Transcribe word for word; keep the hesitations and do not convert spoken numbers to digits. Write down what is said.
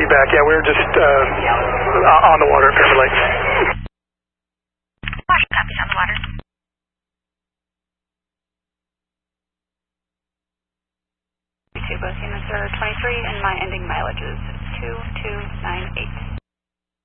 feedback. Yeah, we were just uh, on the water at Pyramid Lake. Marshall copies on the water. Both units are twenty-three, and my ending mileage is two two nine eight.